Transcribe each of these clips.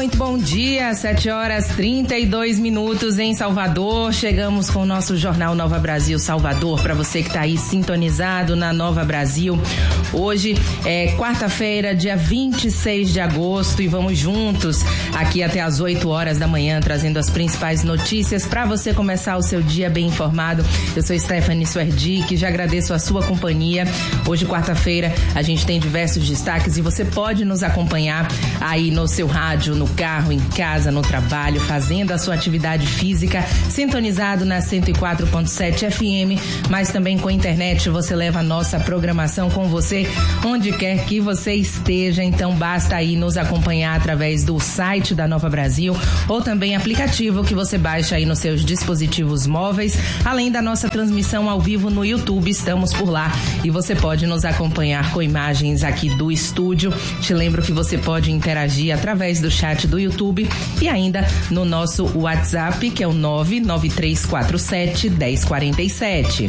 muito bom dia, 7h32 em Salvador. Chegamos com o nosso Jornal Nova Brasil Salvador, para você que está aí sintonizado na Nova Brasil. Hoje é quarta-feira, dia 26 de agosto, e vamos juntos aqui até às 8 horas da manhã, trazendo as principais notícias para você começar o seu dia bem informado. Eu sou Stephanie Suerdick, já agradeço a sua companhia. Hoje, quarta-feira, a gente tem diversos destaques e você pode nos acompanhar aí no seu rádio, no carro, em casa, no trabalho, fazendo a sua atividade física, sintonizado na 104.7 FM, mas também com a internet você leva a nossa programação com você onde quer que você esteja. Então basta aí nos acompanhar através do site da Nova Brasil ou também aplicativo que você baixa aí nos seus dispositivos móveis, além da nossa transmissão ao vivo no YouTube. Estamos por lá e você pode nos acompanhar com imagens aqui do estúdio. Te lembro que você pode interagir através do chat do YouTube e ainda no nosso WhatsApp, que é o 99347-1047.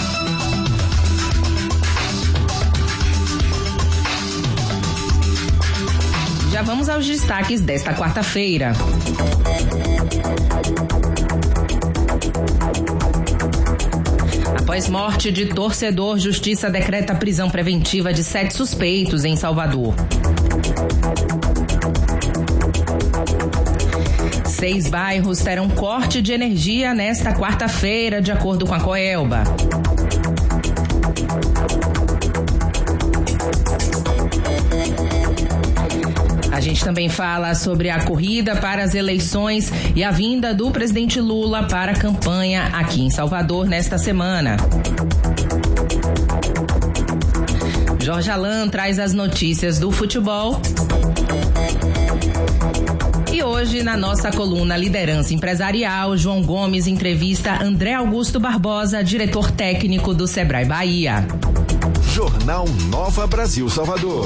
Já vamos aos destaques desta quarta-feira. Após morte de torcedor, Justiça decreta prisão preventiva de 7 suspeitos em Salvador. 6 bairros terão corte de energia nesta quarta-feira, de acordo com a Coelba. A gente também fala sobre a corrida para as eleições e a vinda do presidente Lula para a campanha aqui em Salvador nesta semana. Jorge Alain traz as notícias do futebol. E hoje, na nossa coluna Liderança Empresarial, João Gomes entrevista André Augusto Barbosa, diretor técnico do Sebrae Bahia. Jornal Nova Brasil Salvador.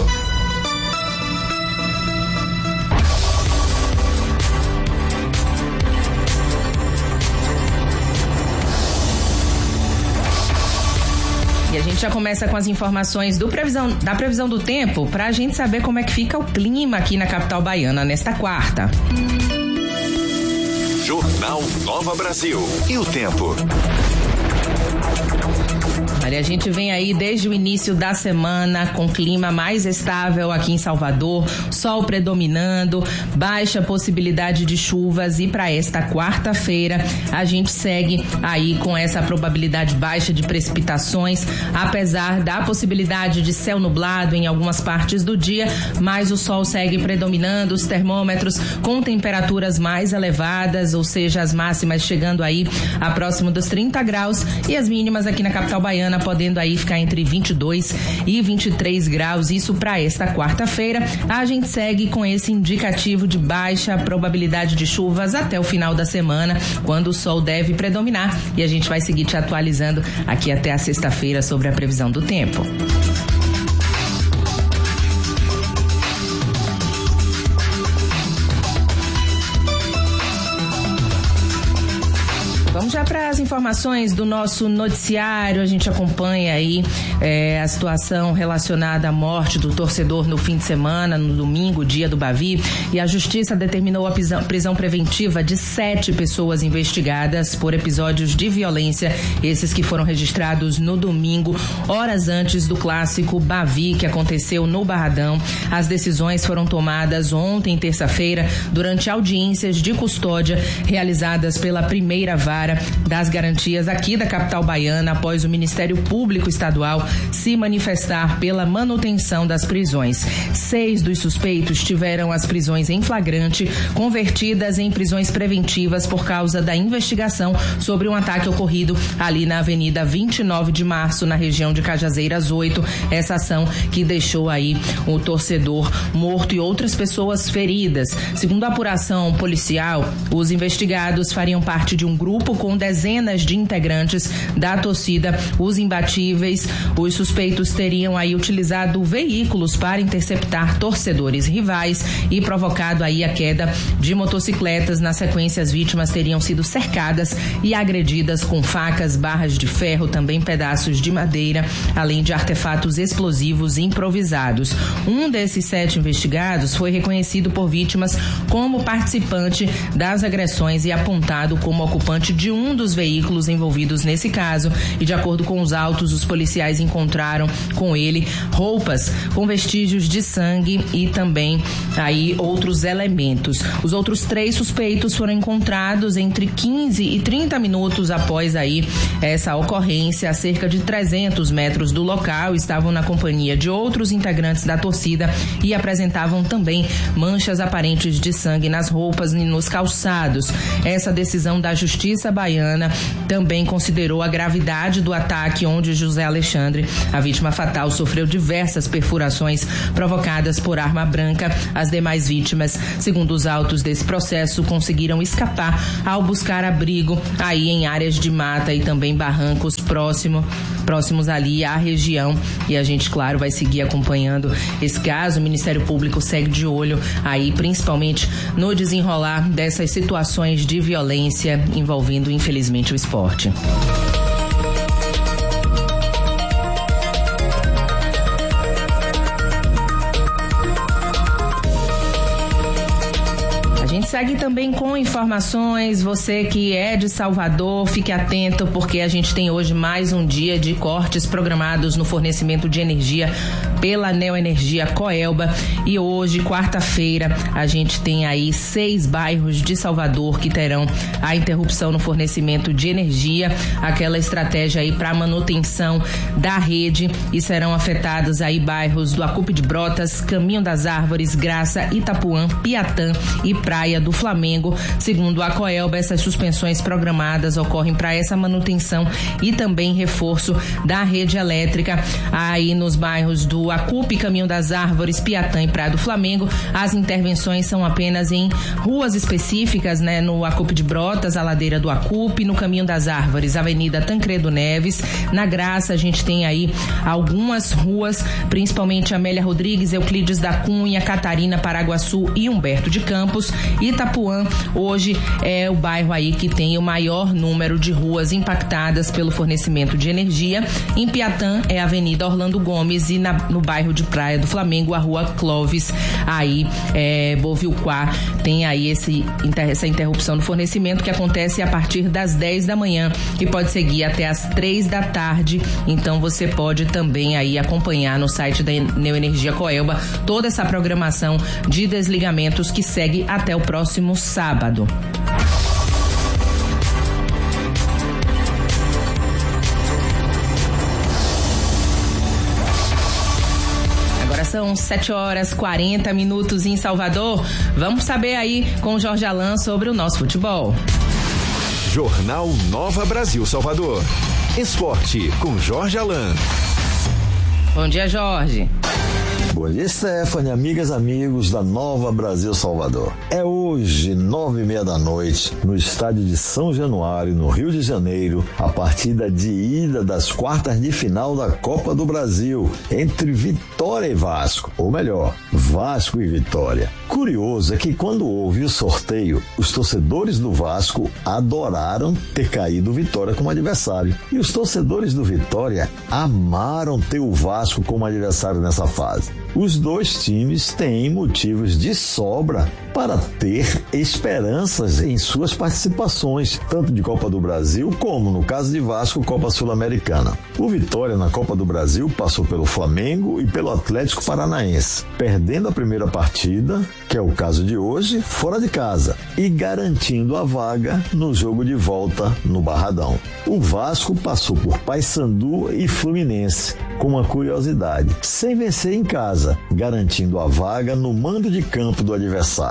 E a gente já começa com as informações da previsão do tempo, para a gente saber como é que fica o clima aqui na capital baiana nesta quarta. Jornal Nova Brasil. E o tempo? Olha, a gente vem aí desde o início da semana com clima mais estável aqui em Salvador, sol predominando, baixa possibilidade de chuvas, e para esta quarta-feira a gente segue aí com essa probabilidade baixa de precipitações, apesar da possibilidade de céu nublado em algumas partes do dia, mas o sol segue predominando, os termômetros com temperaturas mais elevadas, ou seja, as máximas chegando aí a próximo dos 30 graus e as mínimas aqui na capital baiana podendo aí ficar entre 22 e 23 graus, isso para esta quarta-feira. A gente segue com esse indicativo de baixa probabilidade de chuvas até o final da semana, quando o sol deve predominar, e a gente vai seguir te atualizando aqui até a sexta-feira sobre a previsão do tempo. Vamos já para as informações do nosso noticiário. A gente acompanha aí a situação relacionada à morte do torcedor no fim de semana, no domingo, dia do Bavi, e a Justiça determinou a prisão preventiva de 7 pessoas investigadas por episódios de violência, esses que foram registrados no domingo, horas antes do clássico Bavi, que aconteceu no Barradão. As decisões foram tomadas ontem, terça-feira, durante audiências de custódia realizadas pela primeira vara das garantias aqui da capital baiana, após o Ministério Público Estadual se manifestar pela manutenção das prisões. 6 dos suspeitos tiveram as prisões em flagrante convertidas em prisões preventivas por causa da investigação sobre um ataque ocorrido ali na Avenida 29 de Março, na região de Cajazeiras 8. Essa ação que deixou aí o torcedor morto e outras pessoas feridas. Segundo a apuração policial, os investigados fariam parte de um grupo com dezenas de integrantes da torcida Os Imbatíveis. Os suspeitos teriam aí utilizado veículos para interceptar torcedores rivais e provocado aí a queda de motocicletas. Na sequência, as vítimas teriam sido cercadas e agredidas com facas, barras de ferro, também pedaços de madeira, além de artefatos explosivos improvisados. Um desses 7 investigados foi reconhecido por vítimas como participante das agressões e apontado como ocupante de um dos veículos envolvidos nesse caso. E de acordo com os autos, os policiais encontraram com ele roupas com vestígios de sangue e também aí outros elementos. Os outros 3 suspeitos foram encontrados entre 15 e 30 minutos após aí essa ocorrência, a cerca de 300 metros do local. Estavam na companhia de outros integrantes da torcida e apresentavam também manchas aparentes de sangue nas roupas e nos calçados. Essa decisão da Justiça baiana também considerou a gravidade do ataque, onde José Alexandre, a vítima fatal, sofreu diversas perfurações provocadas por arma branca. As demais vítimas, segundo os autos desse processo, conseguiram escapar ao buscar abrigo aí em áreas de mata e também barrancos próximos ali à região. E a gente, claro, vai seguir acompanhando esse caso. O Ministério Público segue de olho aí, principalmente no desenrolar dessas situações de violência envolvendo, infelizmente, o esporte. A gente segue também com informações. Você que é de Salvador, fique atento, porque a gente tem hoje mais um dia de cortes programados no fornecimento de energia pela Neoenergia Coelba. E hoje, quarta-feira, a gente tem aí 6 bairros de Salvador que terão a interrupção no fornecimento de energia, aquela estratégia aí para manutenção da rede, e serão afetados aí bairros do Acupe de Brotas, Caminho das Árvores, Graça, Itapuã, Piatã e Praia do Flamengo. Segundo a Coelba, essas suspensões programadas ocorrem para essa manutenção e também reforço da rede elétrica aí nos bairros do Acupe, Caminho das Árvores, Piatã e Praia do Flamengo. As intervenções são apenas em ruas específicas, né? No Acupe de Brotas, a ladeira do Acupe; no Caminho das Árvores, Avenida Tancredo Neves; na Graça, a gente tem aí algumas ruas, principalmente Amélia Rodrigues, Euclides da Cunha, Catarina, Paraguaçu e Humberto de Campos. Itapuã, hoje, é o bairro aí que tem o maior número de ruas impactadas pelo fornecimento de energia. Em Piatã, é a Avenida Orlando Gomes, e no bairro de Praia do Flamengo, a Rua Clóvis, aí, Bovilquá, tem aí essa interrupção do fornecimento, que acontece a partir das 10 da manhã e pode seguir até as 3 da tarde. Então você pode também aí acompanhar no site da Neoenergia Coelba toda essa programação de desligamentos que segue até o próximo sábado. São 7h40 em Salvador. Vamos saber aí com o Jorge Alain sobre o nosso futebol. Jornal Nova Brasil Salvador. Esporte com Jorge Alain. Bom dia, Jorge. Bom dia, Stephanie, amigas, amigos da Nova Brasil Salvador. É hoje, 9h30 da noite, no estádio de São Januário, no Rio de Janeiro, a partida de ida das quartas de final da Copa do Brasil, entre Vitória e Vasco, ou melhor, Vasco e Vitória. Curioso é que quando houve o sorteio, os torcedores do Vasco adoraram ter caído Vitória como adversário. E os torcedores do Vitória amaram ter o Vasco como adversário nessa fase. Os dois times têm motivos de sobra para ter esperanças em suas participações, tanto de Copa do Brasil como, no caso de Vasco, Copa Sul-Americana. O Vitória, na Copa do Brasil, passou pelo Flamengo e pelo Atlético Paranaense, perdendo a primeira partida, que é o caso de hoje, fora de casa, e garantindo a vaga no jogo de volta no Barradão. O Vasco passou por Paysandu e Fluminense, com uma curiosidade, sem vencer em casa, garantindo a vaga no mando de campo do adversário.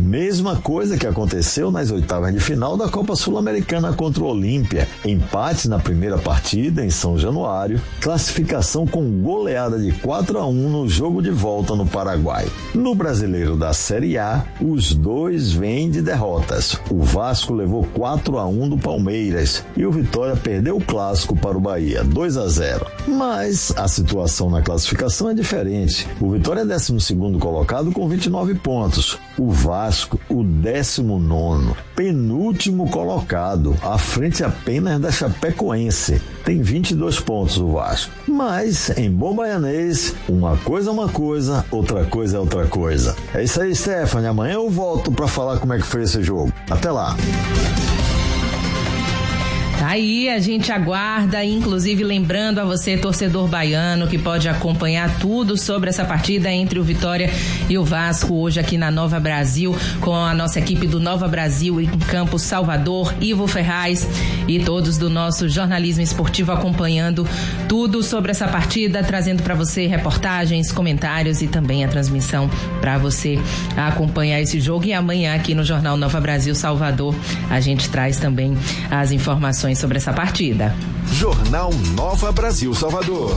Mesma coisa que aconteceu nas oitavas de final da Copa Sul-Americana contra o Olímpia. Empate na primeira partida em São Januário, classificação com goleada de 4-1 no jogo de volta no Paraguai. No Brasileiro da Série A, os dois vêm de derrotas. O Vasco levou 4-1 do Palmeiras e o Vitória perdeu o clássico para o Bahia, 2-0. Mas a situação na classificação é diferente. O Vitória é 12º colocado com 29 pontos. O Vasco, o 19º, penúltimo colocado, à frente apenas da Chapecoense. Tem 22 pontos o Vasco. Mas, em bom baianês, uma coisa é uma coisa, outra coisa é outra coisa. É isso aí, Stephanie. Amanhã eu volto para falar como é que foi esse jogo. Até lá. Aí a gente aguarda, inclusive lembrando a você, torcedor baiano, que pode acompanhar tudo sobre essa partida entre o Vitória e o Vasco hoje aqui na Nova Brasil, com a nossa equipe do Nova Brasil em Campo Salvador, Ivo Ferraz e todos do nosso jornalismo esportivo acompanhando tudo sobre essa partida, trazendo para você reportagens, comentários e também a transmissão para você acompanhar esse jogo. E amanhã aqui no Jornal Nova Brasil Salvador a gente traz também as informações sobre essa partida. Jornal Nova Brasil Salvador.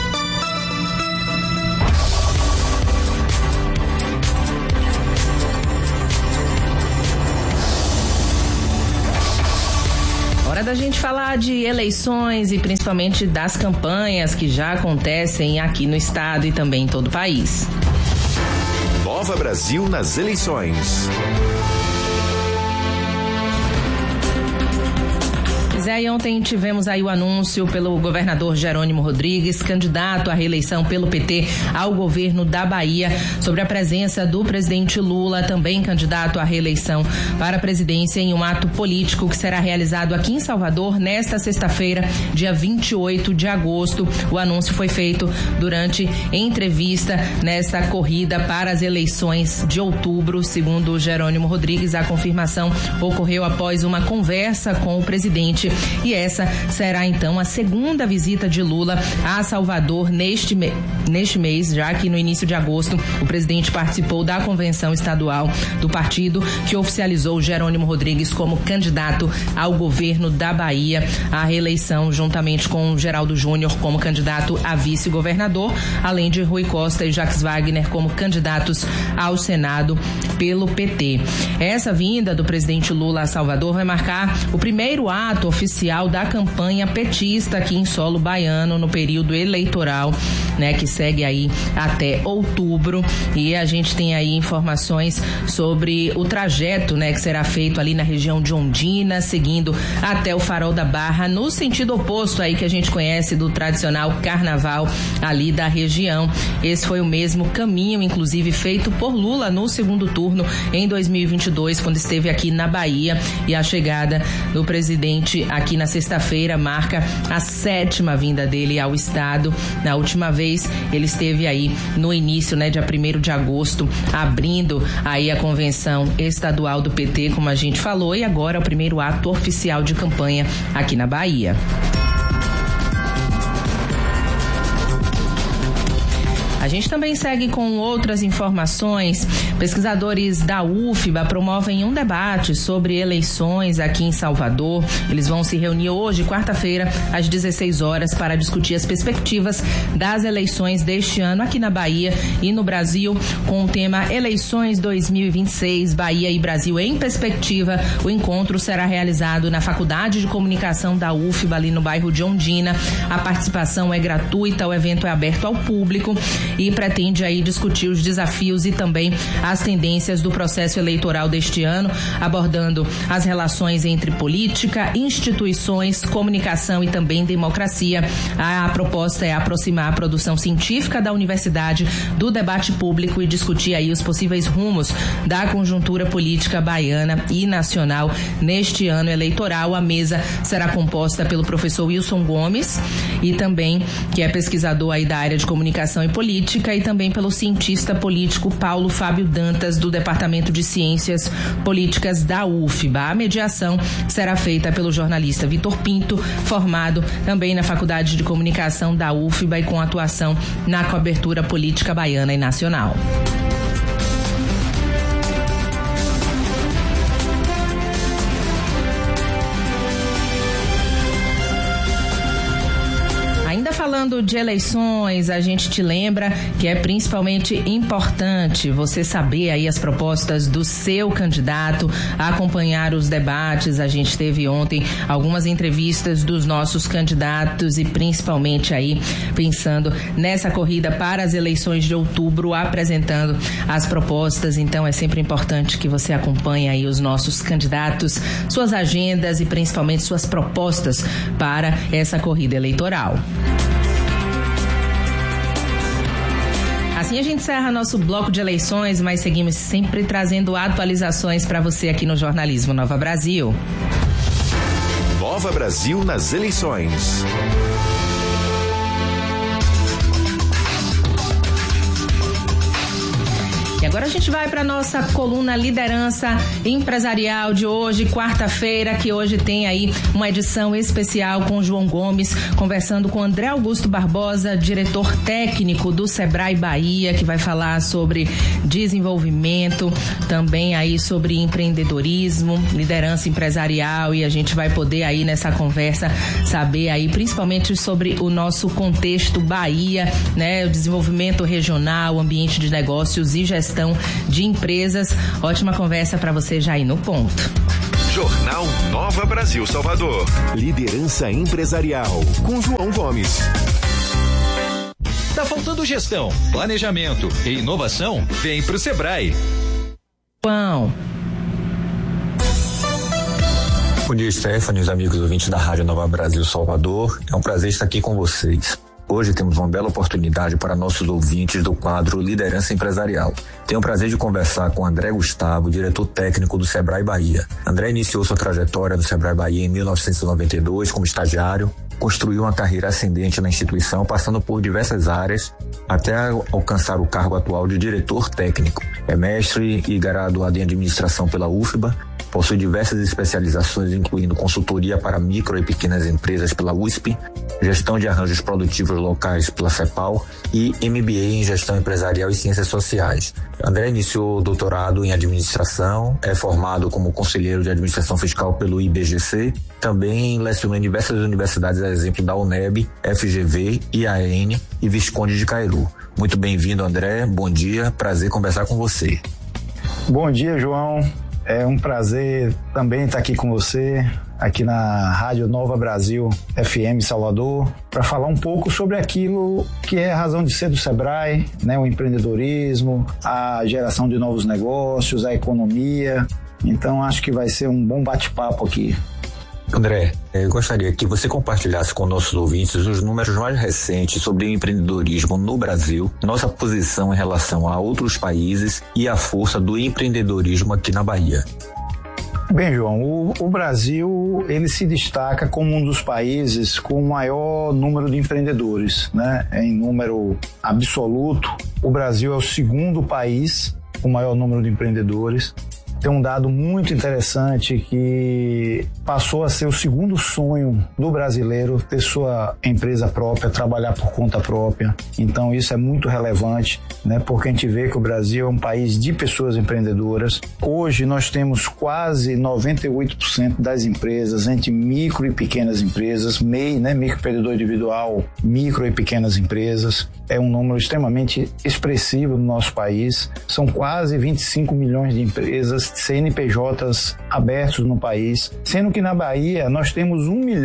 Hora da gente falar de eleições e principalmente das campanhas que já acontecem aqui no estado e também em todo o país. Nova Brasil nas eleições. E ontem tivemos aí o anúncio pelo governador Jerônimo Rodrigues, candidato à reeleição pelo PT ao governo da Bahia, sobre a presença do presidente Lula, também candidato à reeleição para a presidência, em um ato político que será realizado aqui em Salvador nesta sexta-feira, dia 28 de agosto. O anúncio foi feito durante entrevista nesta corrida para as eleições de outubro. Segundo Jerônimo Rodrigues, a confirmação ocorreu após uma conversa com o presidente. E essa será então a segunda visita de Lula a Salvador neste mês, já que no início de agosto o presidente participou da convenção estadual do partido, que oficializou Jerônimo Rodrigues como candidato ao governo da Bahia à reeleição, juntamente com Geraldo Júnior como candidato a vice-governador, além de Rui Costa e Jacques Wagner como candidatos ao Senado pelo PT. Essa vinda do presidente Lula a Salvador vai marcar o primeiro ato oficial da campanha petista aqui em solo baiano no período eleitoral, né, que segue aí até outubro. E a gente tem aí informações sobre o trajeto, né, que será feito ali na região de Ondina, seguindo até o Farol da Barra, no sentido oposto aí que a gente conhece do tradicional carnaval ali da região. Esse foi o mesmo caminho, inclusive, feito por Lula no segundo turno em 2022, quando esteve aqui na Bahia, e a chegada do presidente aqui na sexta-feira marca a 7ª vinda dele ao estado. Na última vez ele esteve aí no início, né, dia 1º de agosto, abrindo aí a convenção estadual do PT, como a gente falou, e agora é o primeiro ato oficial de campanha aqui na Bahia. A gente também segue com outras informações. Pesquisadores da UFBA promovem um debate sobre eleições aqui em Salvador. Eles vão se reunir hoje, quarta-feira, às 16 horas, para discutir as perspectivas das eleições deste ano aqui na Bahia e no Brasil, com o tema Eleições 2026, Bahia e Brasil em Perspectiva. O encontro será realizado na Faculdade de Comunicação da UFBA, ali no bairro de Ondina. A participação é gratuita, o evento é aberto ao público e pretende aí discutir os desafios e também as tendências do processo eleitoral deste ano, abordando as relações entre política, instituições, comunicação e também democracia. A proposta é aproximar a produção científica da universidade do debate público e discutir aí os possíveis rumos da conjuntura política baiana e nacional neste ano eleitoral. A mesa será composta pelo professor Wilson Gomes, e também, que é pesquisador aí da área de comunicação e política, e também pelo cientista político Paulo Fábio Dantas, do Departamento de Ciências Políticas da UFBA. A mediação será feita pelo jornalista Vitor Pinto, formado também na Faculdade de Comunicação da UFBA e com atuação na cobertura política baiana e nacional. falando de eleições, a gente te lembra que é principalmente importante você saber aí as propostas do seu candidato, acompanhar os debates. A gente teve ontem algumas entrevistas dos nossos candidatos e principalmente aí pensando nessa corrida para as eleições de outubro, apresentando as propostas. Então é sempre importante que você acompanhe aí os nossos candidatos, suas agendas e principalmente suas propostas para essa corrida eleitoral. Assim a gente encerra nosso bloco de eleições, mas seguimos sempre trazendo atualizações para você aqui no Jornalismo Nova Brasil. Nova Brasil nas eleições. E agora a gente vai para nossa coluna Liderança Empresarial de hoje, quarta-feira, que hoje tem aí uma edição especial com João Gomes, conversando com André Augusto Barbosa, diretor técnico do Sebrae Bahia, que vai falar sobre desenvolvimento, também aí sobre empreendedorismo, liderança empresarial, e a gente vai poder aí nessa conversa saber aí principalmente sobre o nosso contexto Bahia, né, o desenvolvimento regional, o ambiente de negócios e gestão de empresas. Ótima conversa para você já ir no ponto. Jornal Nova Brasil Salvador. Liderança empresarial com João Gomes. Tá faltando gestão, planejamento e inovação? Vem pro Sebrae. Pão. Bom dia, Stephanie, os amigos ouvintes da Rádio Nova Brasil Salvador. É um prazer estar aqui com vocês. Hoje temos uma bela oportunidade para nossos ouvintes do quadro Liderança Empresarial. Tenho o prazer de conversar com André Gustavo, diretor técnico do Sebrae Bahia. André iniciou sua trajetória no Sebrae Bahia em 1992 como estagiário, construiu uma carreira ascendente na instituição, passando por diversas áreas até alcançar o cargo atual de diretor técnico. É mestre e graduado em administração pela UFBA, possui diversas especializações, incluindo consultoria para micro e pequenas empresas pela USP, gestão de arranjos produtivos locais pela CEPAL e MBA em gestão empresarial e ciências sociais. André iniciou doutorado em administração, é formado como conselheiro de administração fiscal pelo IBGC, também lecionou em diversas universidades, a exemplo da UNEB, FGV, IAN e Visconde de Cairu. Muito bem-vindo, André, bom dia, prazer conversar com você. Bom dia, João. É um prazer também estar aqui com você, aqui na Rádio Nova Brasil FM Salvador, para falar um pouco sobre aquilo que é a razão de ser do Sebrae, né? O empreendedorismo, a geração de novos negócios, a economia. Então acho que vai ser um bom bate-papo aqui. André, eu gostaria que você compartilhasse com nossos ouvintes os números mais recentes sobre o empreendedorismo no Brasil, nossa posição em relação a outros países e a força do empreendedorismo aqui na Bahia. Bem, João, o Brasil, ele se destaca como um dos países com o maior número de empreendedores, né? Em número absoluto, o Brasil é o segundo país com o maior número de empreendedores. Tem um dado muito interessante que passou a ser o segundo sonho do brasileiro ter sua empresa própria, trabalhar por conta própria. Então isso é muito relevante, né? Porque a gente vê que o Brasil é um país de pessoas empreendedoras. Hoje nós temos quase 98% das empresas entre micro e pequenas empresas, MEI, né? Microempreendedor individual, micro e pequenas empresas. É um número extremamente expressivo no nosso país. São quase 25 milhões de empresas, CNPJs abertos no país, sendo que na Bahia nós temos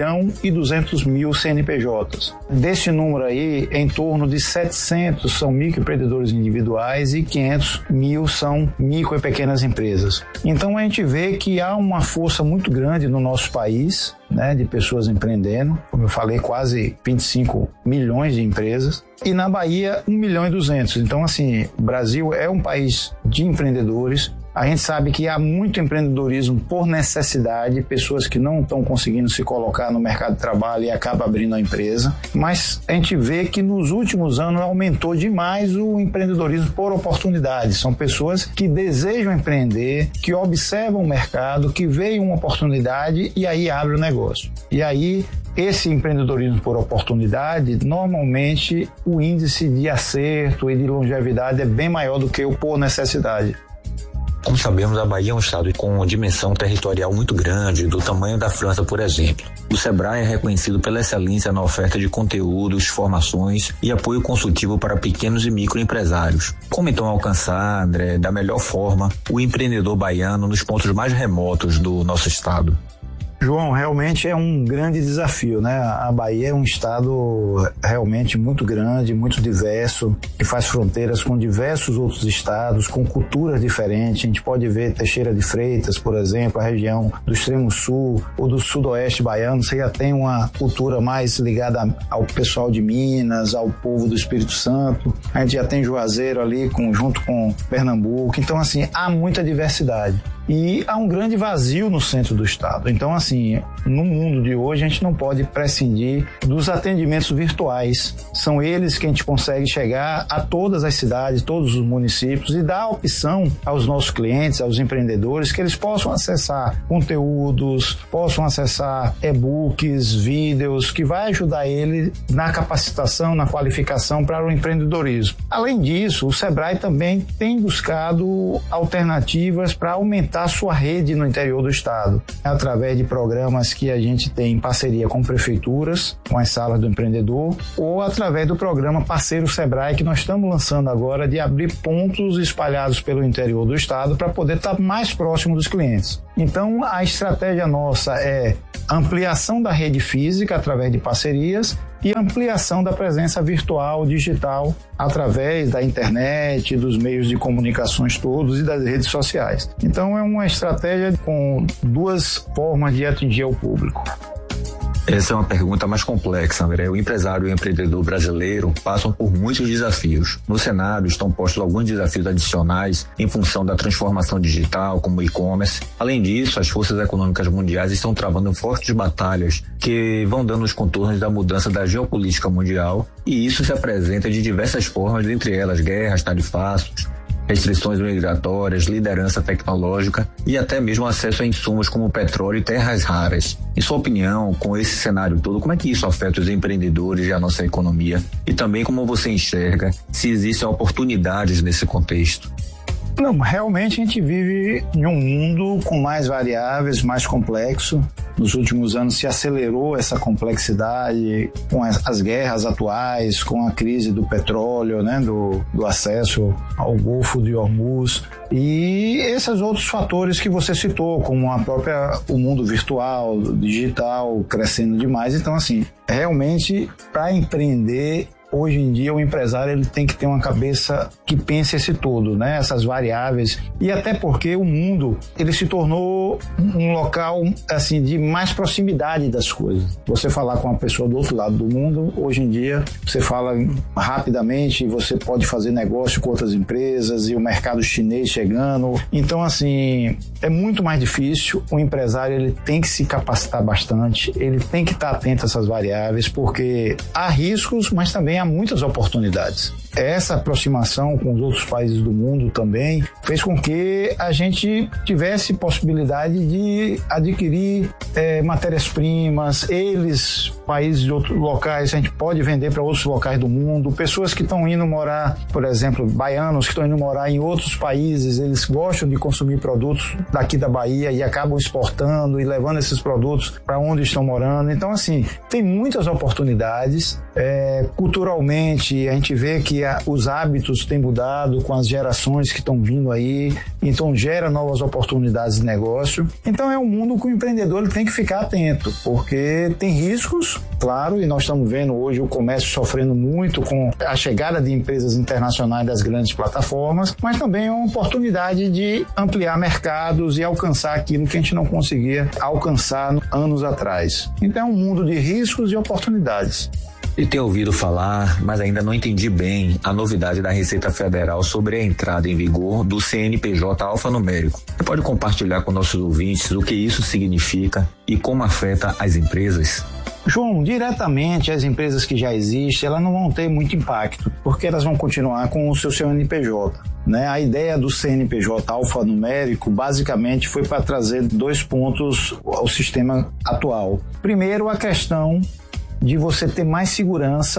1.200.000 CNPJs. Desse número aí, em torno de 700 são microempreendedores individuais e 500.000 são micro e pequenas empresas. Então a gente vê que há uma força muito grande no nosso país, né, de pessoas empreendendo, como eu falei, quase 25 milhões de empresas, e na Bahia 1.200.000. Então assim, o Brasil é um país de empreendedores. A gente sabe que há muito empreendedorismo por necessidade, pessoas que não estão conseguindo se colocar no mercado de trabalho e acabam abrindo a empresa, mas a gente vê que nos últimos anos aumentou demais o empreendedorismo por oportunidade. São pessoas que desejam empreender, que observam o mercado, que veem uma oportunidade e aí abrem o negócio. E aí esse empreendedorismo por oportunidade, normalmente o índice de acerto e de longevidade é bem maior do que o por necessidade. Como sabemos, a Bahia é um estado com dimensão territorial muito grande, do tamanho da França, por exemplo. O SEBRAE é reconhecido pela excelência na oferta de conteúdos, formações e apoio consultivo para pequenos e microempresários. Como então alcançar, André, da melhor forma, o empreendedor baiano nos pontos mais remotos do nosso estado? João, realmente é um grande desafio, né? A Bahia é um estado realmente muito grande, muito diverso, que faz fronteiras com diversos outros estados, com culturas diferentes. A gente pode ver Teixeira de Freitas, por exemplo, a região do extremo sul ou do sudoeste baiano, você já tem uma cultura mais ligada ao pessoal de Minas, ao povo do Espírito Santo. A gente já tem Juazeiro ali junto com Pernambuco. Então, assim, há muita diversidade. E há um grande vazio no centro do estado. Então, assim, no mundo de hoje, a gente não pode prescindir dos atendimentos virtuais. São eles que a gente consegue chegar a todas as cidades, todos os municípios e dar a opção aos nossos clientes, aos empreendedores, que eles possam acessar conteúdos, possam acessar e-books, vídeos, que vai ajudar ele na capacitação, na qualificação para o empreendedorismo. Além disso, o SEBRAE também tem buscado alternativas para aumentar a sua rede no interior do estado, através de programas que a gente tem em parceria com prefeituras, com as salas do empreendedor, ou através do programa Parceiro SEBRAE, que nós estamos lançando agora, de abrir pontos espalhados pelo interior do estado para poder estar mais próximo dos clientes. Então, a estratégia nossa é ampliação da rede física através de parcerias e ampliação da presença virtual, digital, através da internet, dos meios de comunicações todos e das redes sociais. Então, é uma estratégia com duas formas de atingir o público. Essa é uma pergunta mais complexa, André. O empresário e o empreendedor brasileiro passam por muitos desafios. No cenário estão postos alguns desafios adicionais em função da transformação digital, como o e-commerce. Além disso, as forças econômicas mundiais estão travando fortes batalhas que vão dando os contornos da mudança da geopolítica mundial, e isso se apresenta de diversas formas, entre elas guerras, tarifaços, restrições migratórias, liderança tecnológica e até mesmo acesso a insumos como petróleo e terras raras. Em sua opinião, com esse cenário todo, como é que isso afeta os empreendedores e a nossa economia? E também como você enxerga se existem oportunidades nesse contexto? Não, realmente a gente vive em um mundo com mais variáveis, mais complexo. Nos últimos anos se acelerou essa complexidade com as guerras atuais, com a crise do petróleo, né, do acesso ao Golfo de Hormuz e esses outros fatores que você citou, como o mundo virtual, digital, crescendo demais. Então, assim, realmente, para empreender, hoje em dia o empresário ele tem que ter uma cabeça que pense esse todo, né? Essas variáveis, e até porque o mundo ele se tornou um local assim de mais proximidade das coisas. Você falar com uma pessoa do outro lado do mundo, hoje em dia você fala rapidamente, você pode fazer negócio com outras empresas e o mercado chinês chegando. Então, assim, é muito mais difícil. O empresário ele tem que se capacitar bastante, ele tem que estar atento a essas variáveis, porque há riscos, mas também há muitas oportunidades. Essa aproximação com os outros países do mundo também fez com que a gente tivesse possibilidade de adquirir matérias-primas. Países de outros locais, a gente pode vender para outros locais do mundo. Pessoas que estão indo morar, por exemplo, baianos que estão indo morar em outros países, eles gostam de consumir produtos daqui da Bahia e acabam exportando e levando esses produtos para onde estão morando. Então, assim, tem muitas oportunidades. Culturalmente, a gente vê que os hábitos têm mudado com as gerações que estão vindo aí, então gera novas oportunidades de negócio. Então é um mundo que o empreendedor ele tem que ficar atento, porque tem riscos, claro, e nós estamos vendo hoje o comércio sofrendo muito com a chegada de empresas internacionais das grandes plataformas, mas também é uma oportunidade de ampliar mercados e alcançar aquilo que a gente não conseguia alcançar anos atrás. Então é um mundo de riscos e oportunidades. E tenho ouvido falar, mas ainda não entendi bem, a novidade da Receita Federal sobre a entrada em vigor do CNPJ alfanumérico. Você pode compartilhar com nossos ouvintes o que isso significa e como afeta as empresas? João, diretamente as empresas que já existem, elas não vão ter muito impacto, porque elas vão continuar com o seu CNPJ. Né? A ideia do CNPJ alfanumérico basicamente foi para trazer 2 pontos ao sistema atual. Primeiro, a questão de você ter mais segurança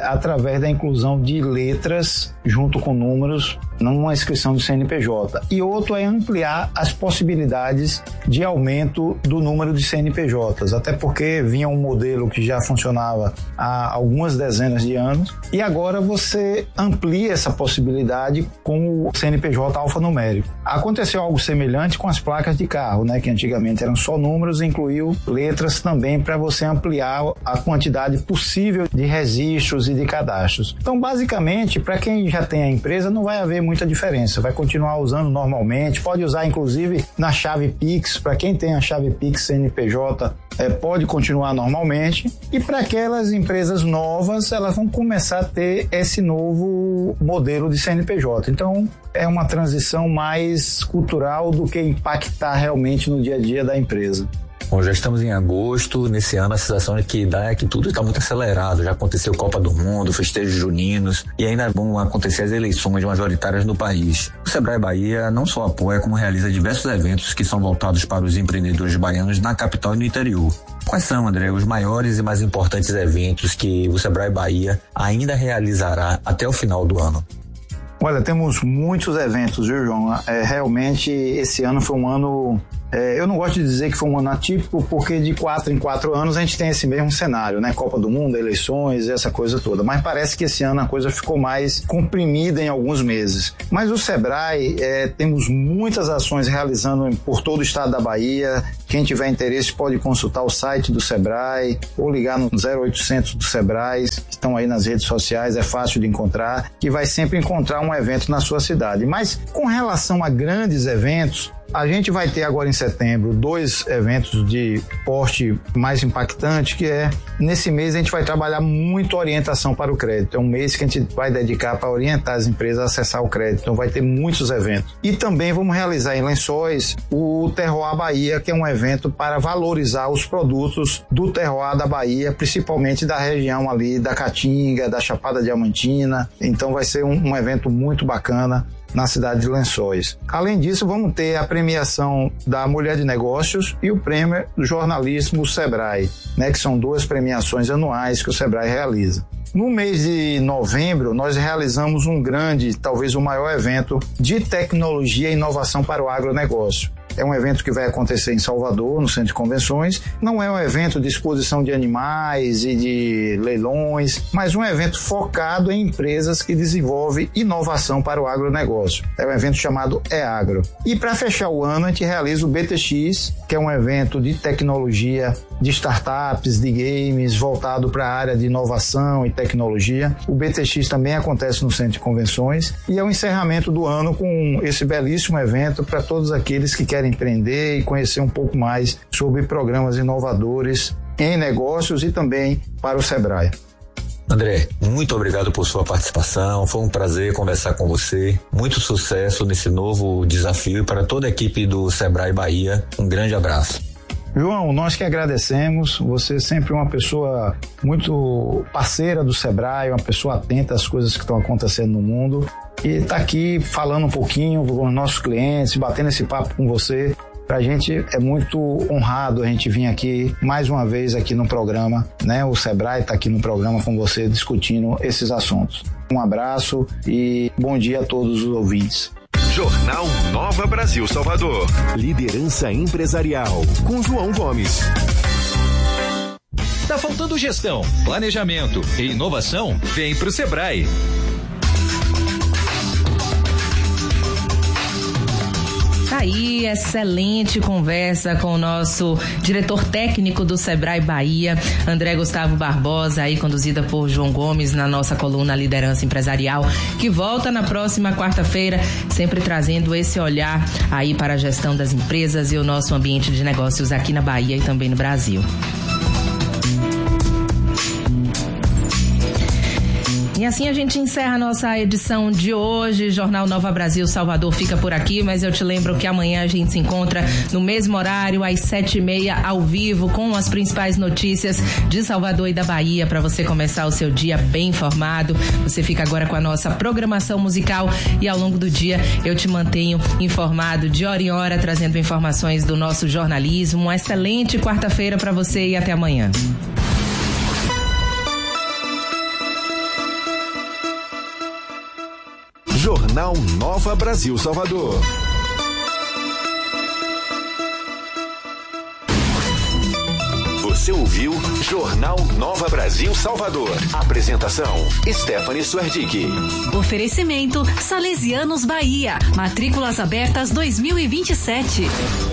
através da inclusão de letras junto com números numa inscrição do CNPJ. E outro é ampliar as possibilidades de aumento do número de CNPJs, até porque vinha um modelo que já funcionava há algumas dezenas de anos e agora você amplia essa possibilidade com o CNPJ alfanumérico. Aconteceu algo semelhante com as placas de carro, né, que antigamente eram só números, incluiu letras também para você ampliar a quantidade possível de registros e de cadastros. Então, basicamente, para quem já tem a empresa, não vai haver muita diferença, vai continuar usando normalmente, pode usar inclusive na chave Pix, para quem tem a chave Pix CNPJ, pode continuar normalmente, e para aquelas empresas novas, elas vão começar a ter esse novo modelo de CNPJ. Então, é uma transição mais cultural do que impactar realmente no dia a dia da empresa. Bom, já estamos em agosto, nesse ano a sensação que dá é que tudo está muito acelerado, já aconteceu Copa do Mundo, festejos juninos e ainda vão acontecer as eleições majoritárias no país. O Sebrae Bahia não só apoia, como realiza diversos eventos que são voltados para os empreendedores baianos na capital e no interior. Quais são, André, os maiores e mais importantes eventos que o Sebrae Bahia ainda realizará até o final do ano? Olha, temos muitos eventos, viu, João? Realmente esse ano foi um ano... eu não gosto de dizer que foi um ano atípico, porque de 4 em 4 anos a gente tem esse mesmo cenário, né? Copa do Mundo, eleições, essa coisa toda. Mas parece que esse ano a coisa ficou mais comprimida em alguns meses. Mas o Sebrae, temos muitas ações realizando por todo o estado da Bahia. Quem tiver interesse pode consultar o site do Sebrae ou ligar no 0800 do Sebrae, que estão aí nas redes sociais, é fácil de encontrar, que vai sempre encontrar um evento na sua cidade. Mas com relação a grandes eventos, a gente vai ter agora em setembro 2 eventos de porte mais impactante, que nesse mês a gente vai trabalhar muito orientação para o crédito. É um mês que a gente vai dedicar para orientar as empresas a acessar o crédito. Então vai ter muitos eventos. E também vamos realizar em Lençóis o Terroir Bahia, que é um evento para valorizar os produtos do terroir da Bahia, principalmente da região ali da Caatinga, da Chapada Diamantina. Então vai ser um evento muito bacana na cidade de Lençóis. Além disso, vamos ter a premiação da Mulher de Negócios e o prêmio do jornalismo Sebrae, né, que são 2 premiações anuais que o Sebrae realiza. No mês de novembro, nós realizamos um grande, talvez o maior evento de tecnologia e inovação para o agronegócio. É um evento que vai acontecer em Salvador, no Centro de Convenções. Não é um evento de exposição de animais e de leilões, mas um evento focado em empresas que desenvolvem inovação para o agronegócio. É um evento chamado EAgro. E para fechar o ano, a gente realiza o BTX, que é um evento de tecnologia, de startups, de games, voltado para a área de inovação e tecnologia. O BTX também acontece no Centro de Convenções e é o encerramento do ano com esse belíssimo evento para todos aqueles que querem empreender e conhecer um pouco mais sobre programas inovadores em negócios e também para o Sebrae. André, muito obrigado por sua participação, foi um prazer conversar com você, muito sucesso nesse novo desafio e para toda a equipe do Sebrae Bahia, um grande abraço. João, nós que agradecemos, você é sempre uma pessoa muito parceira do Sebrae, uma pessoa atenta às coisas que estão acontecendo no mundo e está aqui falando um pouquinho com os nossos clientes, batendo esse papo com você. Pra gente é muito honrado a gente vir aqui mais uma vez aqui no programa, né? O Sebrae está aqui no programa com você discutindo esses assuntos. Um abraço e bom dia a todos os ouvintes. Jornal Nova Brasil Salvador. Liderança empresarial com João Gomes. Tá faltando gestão, planejamento e inovação? Vem pro Sebrae. Aí, excelente conversa com o nosso diretor técnico do Sebrae Bahia, André Gustavo Barbosa, aí conduzida por João Gomes na nossa coluna Liderança Empresarial, que volta na próxima quarta-feira, sempre trazendo esse olhar aí para a gestão das empresas e o nosso ambiente de negócios aqui na Bahia e também no Brasil. E assim a gente encerra a nossa edição de hoje. Jornal Nova Brasil Salvador fica por aqui, mas eu te lembro que amanhã a gente se encontra no mesmo horário, às 7h30, ao vivo, com as principais notícias de Salvador e da Bahia, para você começar o seu dia bem informado. Você fica agora com a nossa programação musical e ao longo do dia eu te mantenho informado de hora em hora, trazendo informações do nosso jornalismo. Uma excelente quarta-feira para você e até amanhã. Jornal Nova Brasil Salvador. Você ouviu Jornal Nova Brasil Salvador. Apresentação: Stephanie Suerdick. Oferecimento: Salesianos Bahia. Matrículas abertas 2027.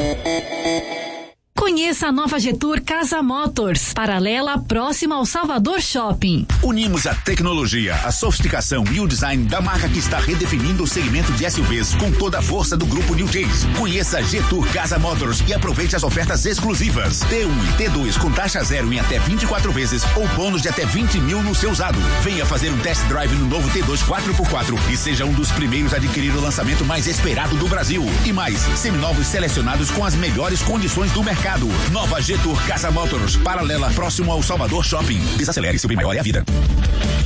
Conheça a nova Getur Casa Motors, paralela próxima ao Salvador Shopping. Unimos a tecnologia, a sofisticação e o design da marca que está redefinindo o segmento de SUVs com toda a força do grupo New Chase. Conheça a Getur Casa Motors e aproveite as ofertas exclusivas. T1 e T2 com taxa zero em até 24 vezes ou bônus de até 20 mil no seu usado. Venha fazer um test drive no novo T2 4x4 e seja um dos primeiros a adquirir o lançamento mais esperado do Brasil. E mais, seminovos selecionados com as melhores condições do mercado. Nova Getur Casa Motors, paralela próximo ao Salvador Shopping. Desacelere, seu bem maior é a vida.